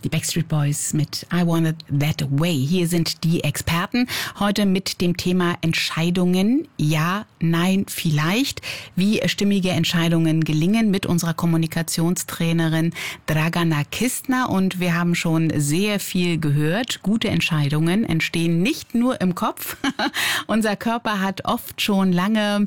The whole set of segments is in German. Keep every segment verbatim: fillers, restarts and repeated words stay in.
Die Backstreet Boys mit I Want It That Way. Hier sind die Experten. Heute mit dem Thema Entscheidungen. Ja, nein, vielleicht. Wie stimmige Entscheidungen gelingen mit unserer Kommunikationstrainerin Dragana Kistner. Und wir haben schon sehr viel gehört. Gute Entscheidungen entstehen nicht nur im Kopf. Unser Körper hat oft schon lange,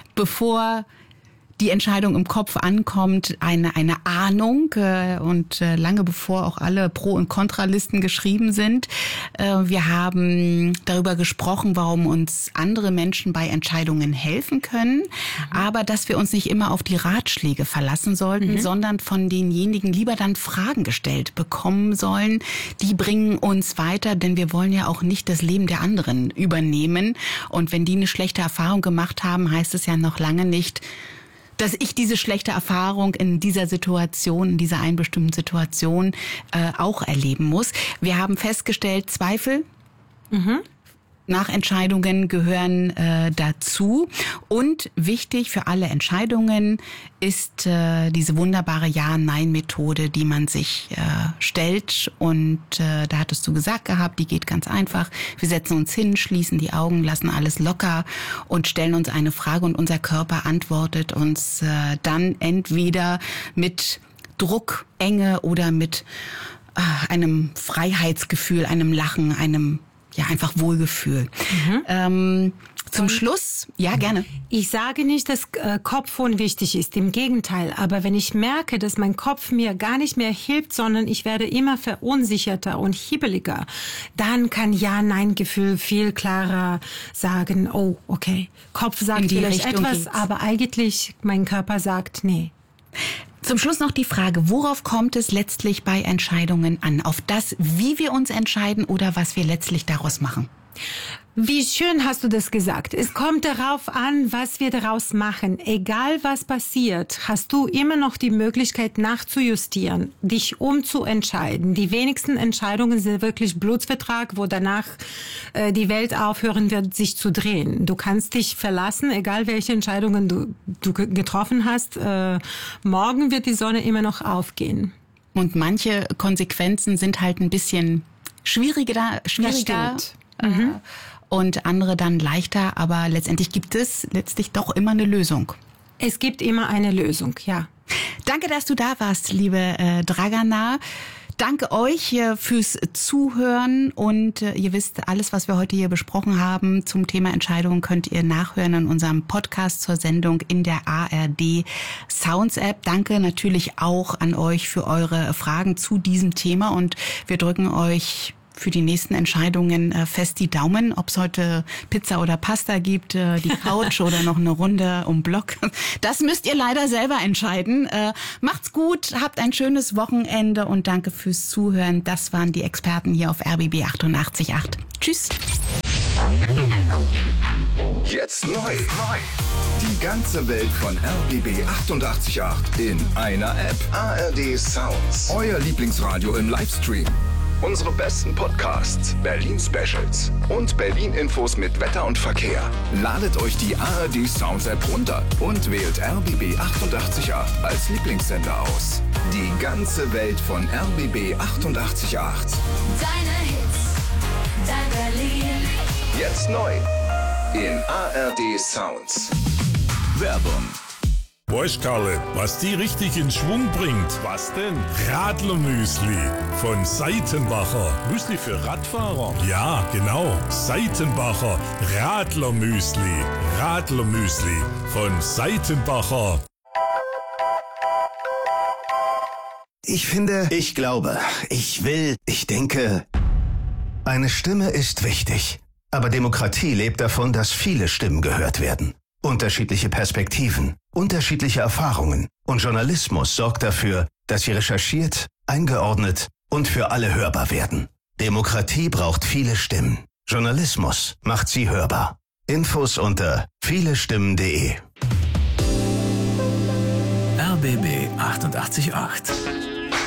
bevor die Entscheidung im Kopf ankommt, eine eine Ahnung äh, und äh, lange bevor auch alle Pro- und Kontralisten geschrieben sind. Äh, wir haben darüber gesprochen, warum uns andere Menschen bei Entscheidungen helfen können, mhm. aber dass wir uns nicht immer auf die Ratschläge verlassen sollten, mhm. sondern von denjenigen lieber dann Fragen gestellt bekommen sollen. Die bringen uns weiter, denn wir wollen ja auch nicht das Leben der anderen übernehmen. Und wenn die eine schlechte Erfahrung gemacht haben, heißt es ja noch lange nicht, dass ich diese schlechte Erfahrung in dieser Situation, in dieser einen bestimmten Situation äh, auch erleben muss. Wir haben festgestellt, Zweifel mhm. nach Entscheidungen gehören äh, dazu. Und wichtig für alle Entscheidungen ist äh, diese wunderbare Ja-Nein-Methode, die man sich äh, stellt. Und äh, da hattest du gesagt gehabt, die geht ganz einfach. Wir setzen uns hin, schließen die Augen, lassen alles locker und stellen uns eine Frage und unser Körper antwortet uns äh, dann entweder mit Druck, Enge oder mit äh, einem Freiheitsgefühl, einem Lachen, einem ja einfach Wohlgefühl. Mhm. Ähm, zum Und Schluss, ja gerne. Ich sage nicht, dass äh, Kopf unwichtig ist, im Gegenteil. Aber wenn ich merke, dass mein Kopf mir gar nicht mehr hilft, sondern ich werde immer verunsicherter und hibbeliger, dann kann Ja-Nein-Gefühl viel klarer sagen, oh, okay, Kopf sagt vielleicht Richtung etwas, geht's. Aber eigentlich mein Körper sagt, nee. Zum Schluss noch die Frage, worauf kommt es letztlich bei Entscheidungen an? Auf das, wie wir uns entscheiden oder was wir letztlich daraus machen? Wie schön hast du das gesagt. Es kommt darauf an, was wir daraus machen. Egal was passiert, hast du immer noch die Möglichkeit nachzujustieren, dich umzuentscheiden. Die wenigsten Entscheidungen sind wirklich Blutsvertrag, wo danach äh, die Welt aufhören wird, sich zu drehen. Du kannst dich verlassen, egal welche Entscheidungen du, du getroffen hast. Äh, morgen wird die Sonne immer noch aufgehen. Und manche Konsequenzen sind halt ein bisschen schwieriger, schwieriger. Das stimmt. Mhm. Und andere dann leichter, aber letztendlich gibt es letztlich doch immer eine Lösung. Es gibt immer eine Lösung, ja. Danke, dass du da warst, liebe äh, Dragana. Danke euch äh, fürs Zuhören und äh, ihr wisst, alles, was wir heute hier besprochen haben zum Thema Entscheidungen, könnt ihr nachhören in unserem Podcast zur Sendung in der A R D Sounds App. Danke natürlich auch an euch für eure Fragen zu diesem Thema und wir drücken euch für die nächsten Entscheidungen äh, fest die Daumen, ob es heute Pizza oder Pasta gibt, äh, die Couch oder noch eine Runde um Block. Das müsst ihr leider selber entscheiden. Äh, macht's gut, habt ein schönes Wochenende und danke fürs Zuhören. Das waren die Experten hier auf R B B achtundachtzig Komma acht. Tschüss. Jetzt neu. Die ganze Welt von R B B achtundachtzig Komma acht in einer App. A R D Sounds. Euer Lieblingsradio im Livestream. Unsere besten Podcasts, Berlin-Specials und Berlin-Infos mit Wetter und Verkehr. Ladet euch die A R D Sounds App runter und wählt R B B achtundachtzig Komma acht als Lieblingssender aus. Die ganze Welt von R B B achtundachtzig Komma acht. Deine Hits, dein Berlin. Jetzt neu in A R D Sounds. Werbung. Weißt Karle, was die richtig in Schwung bringt? Was denn? Radlermüsli von Seitenbacher. Müsli für Radfahrer? Ja, genau. Seitenbacher Radlermüsli. Radlermüsli von Seitenbacher. Ich finde, ich glaube, ich will, ich denke, eine Stimme ist wichtig. Aber Demokratie lebt davon, dass viele Stimmen gehört werden. Unterschiedliche Perspektiven, unterschiedliche Erfahrungen und Journalismus sorgt dafür, dass sie recherchiert, eingeordnet und für alle hörbar werden. Demokratie braucht viele Stimmen. Journalismus macht sie hörbar. Infos unter vielestimmen punkt de. R B B achtundachtzig Komma acht